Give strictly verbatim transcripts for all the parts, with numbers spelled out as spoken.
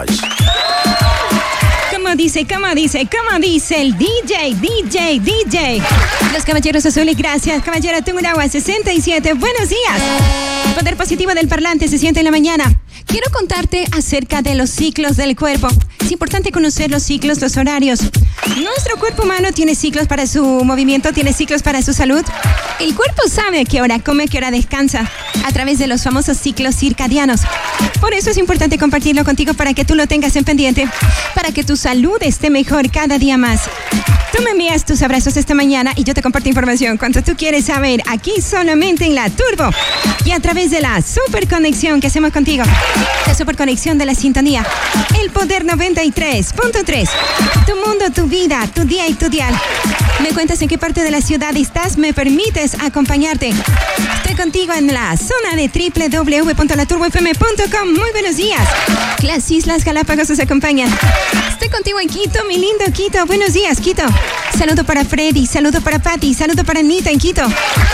Como dice, como dice, como dice el D J, D J, D J. Los Caballeros Azules, gracias. Caballero Tungurahua sesenta y siete, buenos días. El poder positivo del parlante se siente en la mañana. Quiero contarte acerca de los ciclos del cuerpo. Es importante conocer los ciclos, los horarios. Nuestro cuerpo humano tiene ciclos para su movimiento, tiene ciclos para su salud. El cuerpo sabe a qué hora come, a qué hora descansa, a través de los famosos ciclos circadianos. Por eso es importante compartirlo contigo para que tú lo tengas en pendiente, para que tu salud esté mejor cada día más. Tú me envías tus abrazos esta mañana y yo te comparto información cuanto tú quieres saber, aquí solamente en la Turbo y a través de la superconexión que hacemos contigo. La superconexión de la sintonía. El poder noventa y tres punto tres. Tu mundo, tu vida, tu día y tu dial. Me cuentas en qué parte de la ciudad estás, me permites acompañarte. Estoy contigo en la zona de doble u doble u doble u punto la turbo f m punto com. Muy buenos días. Las Islas Galápagos nos acompañan. Estoy contigo en Quito, mi lindo Quito. Buenos días, Quito. Saludo para Freddy, saludo para Patty, saludo para Anita en Quito.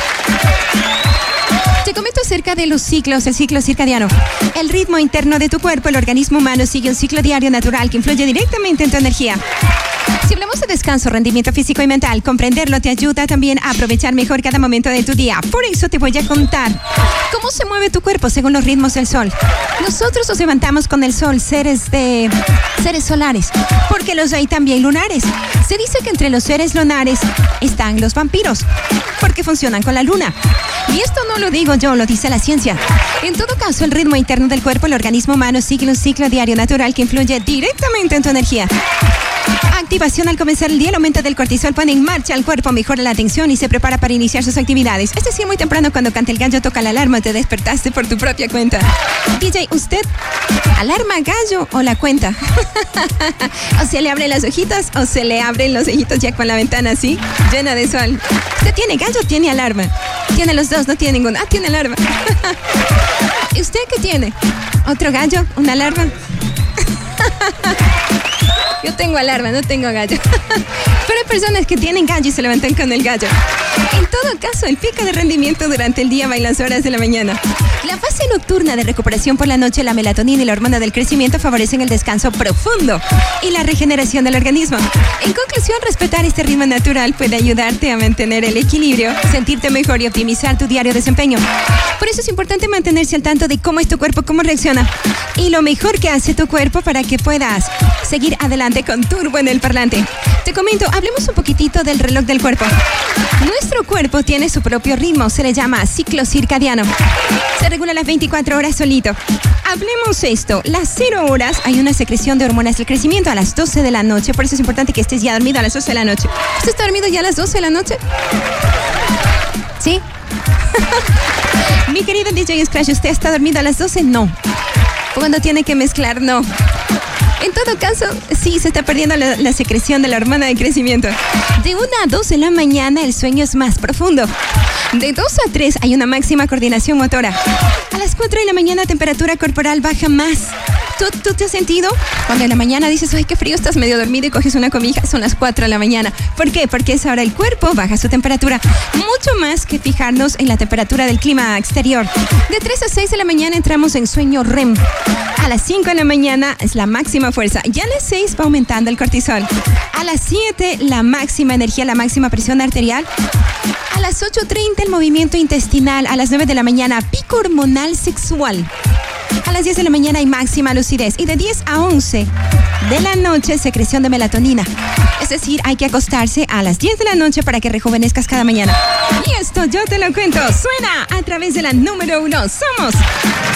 Te comento acerca de los ciclos, el ciclo circadiano. El ritmo interno de tu cuerpo, el organismo humano sigue un ciclo diario natural que influye directamente en tu energía. Si hablamos de descanso, rendimiento físico y mental, comprenderlo te ayuda también a aprovechar mejor cada momento de tu día. Por eso te voy a contar cómo se mueve tu cuerpo según los ritmos del sol. Nosotros nos levantamos con el sol, seres de seres solares, porque los hay también lunares. Se dice que entre los seres lunares están los vampiros, porque funcionan con la luna. Y esto no lo digo yo, lo dice la ciencia. En todo caso, el ritmo interno del cuerpo, el organismo humano sigue un ciclo diario natural que influye directamente en tu energía. Activación al comenzar el día, el aumento del cortisol pone en marcha al cuerpo, mejora la atención y se prepara para iniciar sus actividades. Es decir, muy temprano cuando canta el gallo, toca la alarma, te despertaste por tu propia cuenta. D J, ¿usted alarma gallo o la cuenta? ¿O se le abren las hojitas o se le abren los ojitos ya con la ventana así, llena de sol? ¿Usted tiene gallo o tiene alarma? Tiene los dos, no tiene ninguno. Ah, tiene alarma. ¿Y usted qué tiene? ¿Otro gallo? ¿Una alarma? Yo tengo alarma, no tengo gallo. Pero hay personas que tienen gallo y se levantan con el gallo. En todo caso, el pico de rendimiento durante el día va en las horas de la mañana. La fase nocturna de recuperación por la noche, la melatonina y la hormona del crecimiento favorecen el descanso profundo y la regeneración del organismo. En conclusión, respetar este ritmo natural puede ayudarte a mantener el equilibrio, sentirte mejor y optimizar tu diario desempeño. Por eso es importante mantenerse al tanto de cómo es tu cuerpo, cómo reacciona y lo mejor que hace tu cuerpo para que puedas seguir adelante con Turbo en el parlante. Te comento, hablemos un poquitito del reloj del cuerpo. Nuestro cuerpo tiene su propio ritmo, se le llama ciclo circadiano. Se regula las veinticuatro horas solito. Hablemos esto, las cero horas hay una secreción de hormonas del crecimiento a las doce de la noche, por eso es importante que estés ya dormido a las doce de la noche. ¿Usted está dormido ya a las doce de la noche? ¿Sí? Mi querido D J Scratch, ¿usted está dormido a las doce? No. Cuando tiene que mezclar, no. En todo caso, sí, se está perdiendo la, la secreción de la hormona de crecimiento. De una a dos de la mañana el sueño es más profundo. De dos a tres hay una máxima coordinación motora. A las cuatro de la mañana la temperatura corporal baja más. ¿Tú, ¿Tú te has sentido? Cuando en la mañana dices, ay, qué frío, estás medio dormido y coges una cobija, son las cuatro de la mañana. ¿Por qué? Porque es ahora el cuerpo baja su temperatura. Mucho más que fijarnos en la temperatura del clima exterior. De tres a seis de la mañana entramos en sueño R E M. A las cinco de la mañana es la máxima fuerza. Ya a las seis va aumentando el cortisol. A las siete la máxima energía, la máxima presión arterial. A las ocho treinta el movimiento intestinal. A las nueve de la mañana pico hormonal sexual. A las diez de la mañana hay máxima lucidez. Y de diez a once de la noche secreción de melatonina. Es decir, hay que acostarse a las diez de la noche para que rejuvenezcas cada mañana. Y esto yo te lo cuento. Suena a través de la número uno. Somos